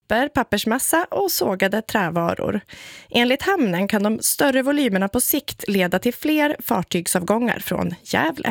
papper, pappersmassa och sågade trävaror. Enligt hamnen kan de större volymerna på sikt leda till fler fartygsavgångar från Gävle.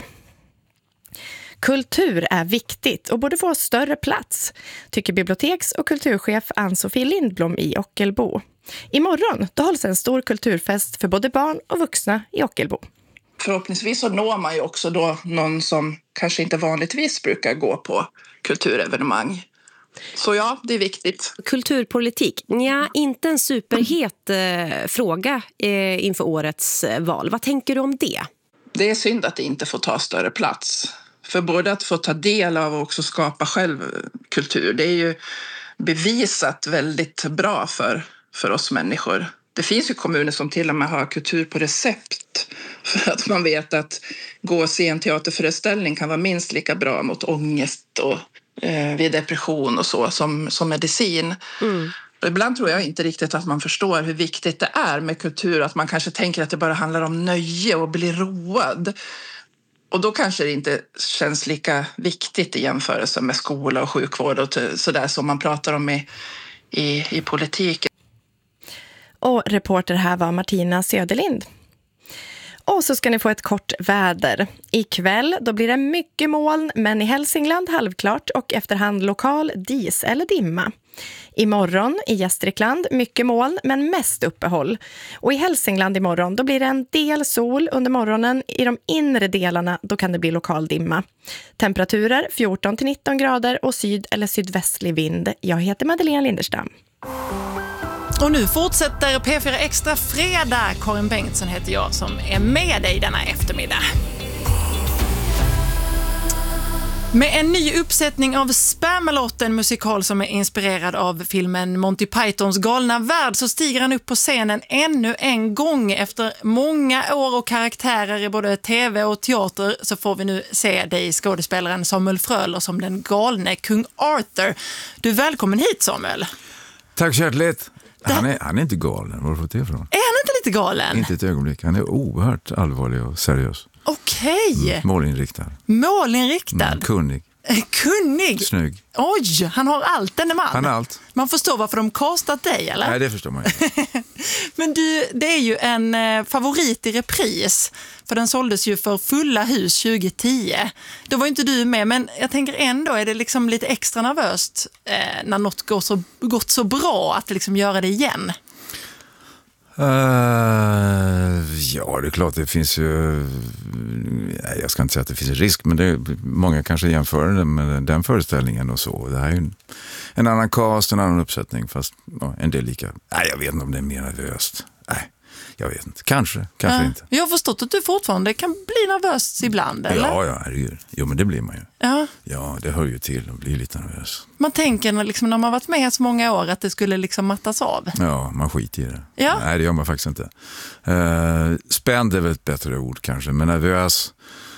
Kultur är viktigt och borde få större plats, tycker biblioteks- och kulturchef Ann-Sofie Lindblom i Ockelbo. Imorgon då hålls en stor kulturfest för både barn och vuxna i Ockelbo. Förhoppningsvis så når man ju också då någon som kanske inte vanligtvis brukar gå på kulturevenemang. Så ja, det är viktigt. Kulturpolitik, inte en superhet fråga inför årets val. Vad tänker du om det? Det är synd att det inte får ta större plats. För både att få ta del av och också skapa själv kultur, det är ju bevisat väldigt bra för oss människor. Det finns ju kommuner som till och med har kultur på recept för att man vet att gå och se en teaterföreställning kan vara minst lika bra mot ångest och vid depression och så som medicin. Och ibland tror jag inte riktigt att man förstår hur viktigt det är med kultur, att man kanske tänker att det bara handlar om nöje och bli road. Och då kanske det inte känns lika viktigt i jämförelse med skola och sjukvård och sådär som man pratar om i politiken. Och reporter här var Martina Söderlind. Och så ska ni få ett kort väder. Ikväll då blir det mycket moln, men i Hälsingland halvklart och efterhand lokal dis eller dimma. Imorgon i Gästrikland mycket moln men mest uppehåll. Och i Hälsingland imorgon då blir det en del sol under morgonen. I de inre delarna då kan det bli lokal dimma. Temperaturer 14-19 grader och syd- eller sydvästlig vind. Jag heter Madeleine Linderstam. Och nu fortsätter P4 Extra fredag. Karin Bengtsson heter jag som är med dig denna eftermiddag. Med en ny uppsättning av Spamalot, en musikal som är inspirerad av filmen Monty Pythons galna värld, så stiger han upp på scenen ännu en gång. Efter många år och karaktärer i både tv och teater så får vi nu se dig, skådespelaren Samuel Fröler, som den galne kung Arthur. Du är välkommen hit, Samuel. Tack hjärtligt. Han är inte galen. Var har du fått det ifrån? Är han inte lite galen? Inte ett ögonblick. Han är oerhört allvarlig och seriös. Okej. Målinriktad. Målinriktad? Kunnig. Kunnig? Snygg. Oj, han har allt, denne man. Han har allt. Man förstår varför de kastat dig, eller? Nej, det förstår man inte. Men du, det är ju en favorit i repris. För den såldes ju för fulla hus 2010. Då var ju inte du med, men jag tänker ändå är det liksom lite extra nervöst när något gått så bra att liksom göra det igen. Ja, det är klart det finns ju, jag ska inte säga att det finns en risk, men många kanske jämför det med den föreställningen och så. Det här är ju en annan cast, en annan uppsättning, fast en del lika. Nej, jag vet inte om det är mer nervöst. Nej, jag vet inte. Kanske inte. Jag har förstått att du fortfarande kan bli nervös ibland, eller? Ja, herregud. Jo, men det blir man ju. Ja, det hör ju till att bli lite nervös. Man tänker liksom, när man varit med så många år att det skulle liksom mattas av. Ja, man skiter i det. Ja. Nej, det gör man faktiskt inte. Spänd är väl ett bättre ord kanske, men nervös...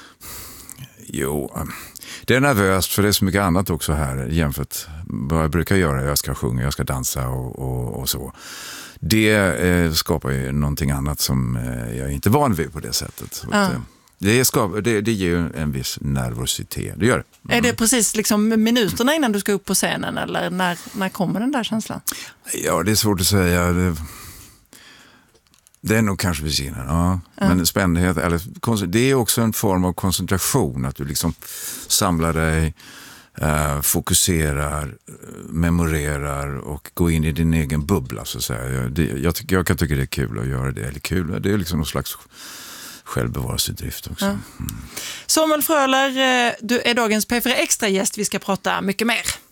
Jo, det är nervöst för det är så mycket annat också här jämfört vad jag brukar göra. Jag ska sjunga, jag ska dansa och så. Det skapar ju någonting annat som jag är inte van vid på det sättet. Det ger ju en viss nervositet. Det gör det. Är det precis liksom minuterna innan du ska upp på scenen, eller när kommer den där känslan? Ja, det är svårt att säga. Det är nog kanske vid sidan. Ja. Men spännhet, det är också en form av koncentration. Att du liksom samlar dig, fokuserar, memorerar och går in i din egen bubbla, så att säga. Jag kan tycka det är kul att göra det. Eller kul, det är liksom någon slags självbevarelsedrift också. Samuel Fröler, du är dagens P4 Extra gäst. Vi ska prata mycket mer.